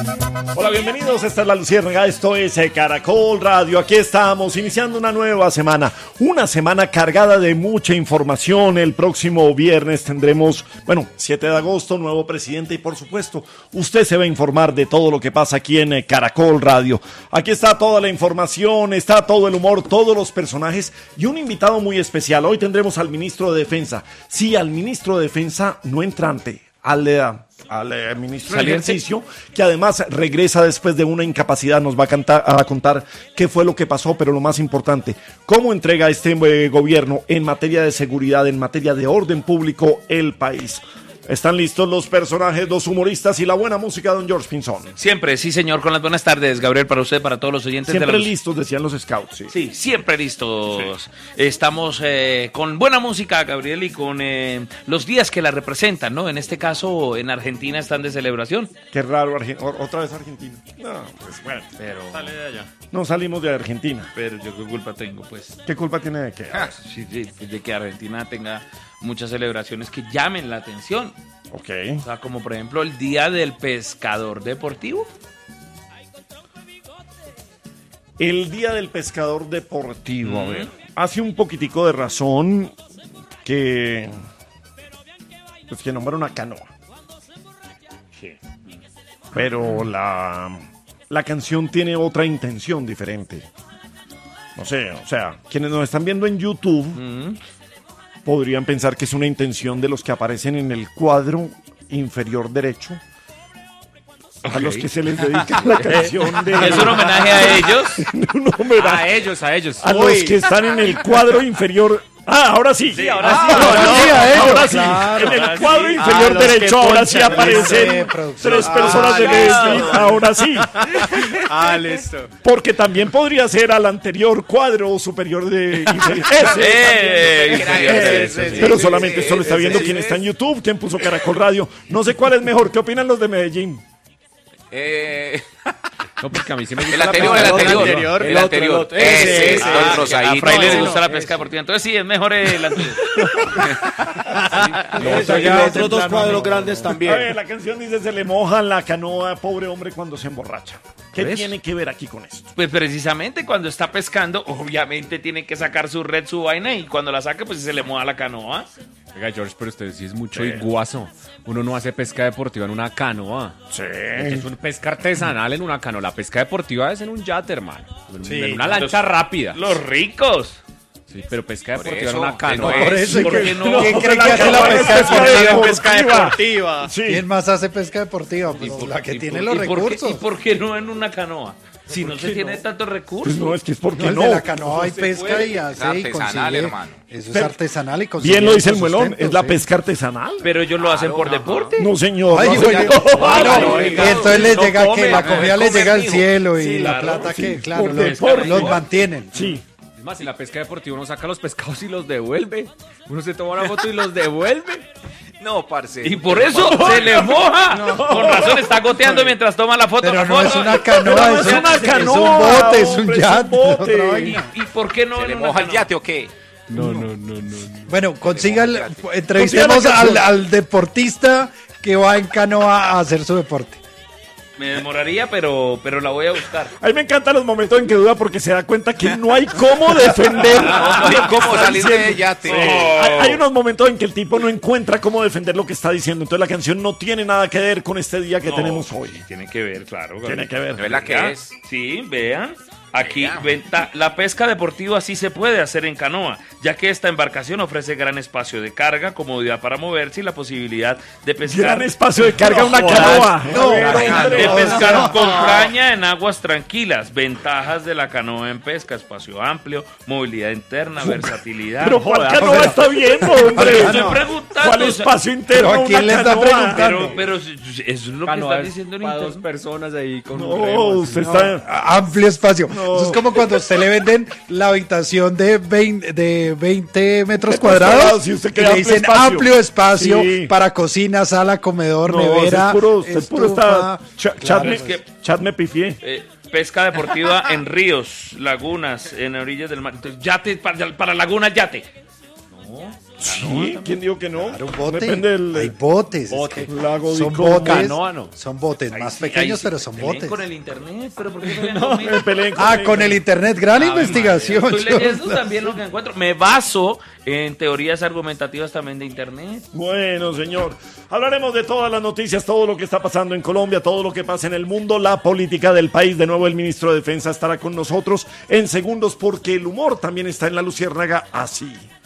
Hola, bienvenidos, esta es La Luciérnaga, esto es Caracol Radio, aquí estamos iniciando una nueva semana cargada de mucha información. El próximo viernes tendremos, 7 de agosto, nuevo presidente y por supuesto, usted se va a informar de todo lo que pasa aquí en Caracol Radio. Aquí está toda la información, está todo el humor, todos los personajes y un invitado muy especial. Hoy tendremos al ministro de Defensa, sí, al ministro de Defensa no entrante, al ministro del ejercicio, que además regresa después de una incapacidad. Nos va a contar qué fue lo que pasó, pero lo más importante, cómo entrega este gobierno en materia de seguridad, en materia de orden público, el país. ¿Están listos los personajes, los humoristas y la buena música de don George Pinzón? Siempre, sí señor, con las buenas tardes, Gabriel, para usted, para todos los oyentes. Siempre listos, decían los scouts. Sí, siempre listos. Sí. Estamos con buena música, Gabriel, y con los días que la representan, ¿no? En este caso, en Argentina están de celebración. Qué raro, otra vez Argentina. No, pues bueno. Pero sale de allá. No salimos de Argentina. Pero yo qué culpa tengo, pues. ¿Qué culpa tiene de qué? Sí, de que Argentina tenga muchas celebraciones que llamen la atención. Ok. O sea, como por ejemplo el Día del Pescador Deportivo. El Día del Pescador Deportivo, a ver. Hace un poquitico de razón que nombra una canoa. Sí. Pero la canción tiene otra intención diferente. No sé, o sea, quienes nos están viendo en YouTube podrían pensar que es una intención de los que aparecen en el cuadro inferior derecho. A los que se les dedica la canción de... ¿Es un homenaje a ellos? Un homenaje a ellos. A los que están en el cuadro inferior... ahora sí. Sí, ahora sí. Ahora sí. Claro, en el cuadro inferior derecho, ahora sí aparecen tres personas de Medellín. Ahora sí. Listo. Porque también podría ser al anterior cuadro superior de inferior. Ese. Pero solamente esto lo está viendo quien está en YouTube, quien puso Caracol Radio. No sé cuál es mejor. ¿Qué opinan los de Medellín? No, porque a mí sí me gusta el anterior. Ese, a Fraile le gusta la pesca deportiva, entonces sí, es mejor el anterior. Otros dos cuadros grandes también. A ver, la canción dice: se le moja la canoa, pobre hombre, cuando se emborracha. ¿Qué tiene que ver aquí con esto? Pues precisamente cuando está pescando, obviamente tiene que sacar su red, su vaina, y cuando la saque, pues se le moja la canoa. Oiga, George, pero usted sí es mucho iguazo. Uno no hace pesca deportiva en una canoa. Sí. Es una pesca artesanal en una canoa. La pesca deportiva es en un yate, hermano. En una lancha rápida. Los ricos. Sí, pero pesca deportiva en una canoa. Por eso, ¿por qué no? ¿Quién cree que hace la pesca deportiva? Sí. ¿Quién más hace pesca deportiva? Pues la que tiene los recursos. ¿Y por qué no en una canoa? Si no se tiene tantos recursos. Pues no, es que es porque no. De la canoa hay pesca y hace y consigue. Hermano. Eso es artesanal y consigue. Bien lo dice el muelón, es la pesca artesanal. Pero ellos lo hacen por deporte. No, señor. Ay, y entonces les llega que la comida les llega al cielo y la plata que, claro, los mantienen. Sí. Es más, si la pesca deportiva uno saca los pescados y los devuelve. Uno se toma una foto y los devuelve. No, parce. Y por eso se le moja. No. Con razón está goteando mientras toma la foto. Pero no es una canoa, es un bote, es un yate. ¿Y por qué no? ¿Se le moja el yate o qué? No. Bueno, entrevistemos al deportista que va en canoa a hacer su deporte. Me demoraría, pero la voy a buscar. A mí me encantan los momentos en que duda porque se da cuenta que no hay cómo defender. No hay cómo salir de yate. Sí. Hay unos momentos en que el tipo no encuentra cómo defender lo que está diciendo. Entonces la canción no tiene nada que ver con este día que tenemos hoy. Tiene que ver, claro. Tiene que ver. ¿De verdad que es? Sí, vean. Aquí, la pesca deportiva sí se puede hacer en canoa, ya que esta embarcación ofrece gran espacio de carga, comodidad para moverse y la posibilidad de pescar. Gran espacio de carga, una canoa. De pescar con caña en aguas tranquilas. Ventajas de la canoa en pesca: espacio amplio, movilidad interna, versatilidad. Pero ¿cuál canoa está viendo, hombre? Estoy preguntando. ¿Cuál espacio interno? ¿Pero a quién le está preguntando? Pero eso es lo que está diciendo en para internet. dos personas ahí con No, un remo, usted está... Amplio espacio. Eso es como cuando a usted le venden la habitación de 20 metros cuadrados y usted que le dicen amplio espacio para cocina, sala, comedor, nevera, estufa. Chat me pifié. Pesca deportiva en ríos, lagunas, en orillas del mar. Entonces, yate, para lagunas, yate. No. Sí, ¿quién dijo que no? Claro, un bote. Depende del Hay botes. Bote. Es que lago son de Como. botes. Canoa no. Son botes Ahí más sí, pequeños, ahí sí, pero son peleen botes. con el internet, pero ¿por qué pelean conmigo? Me peleé con Con el internet, gran investigación. Estoy leyendo también lo que encuentro. Me baso en teorías argumentativas también de internet. Bueno, señor, hablaremos de todas las noticias, todo lo que está pasando en Colombia, todo lo que pasa en el mundo, la política del país. De nuevo, el ministro de Defensa estará con nosotros en segundos porque el humor también está en La Luciérnaga así.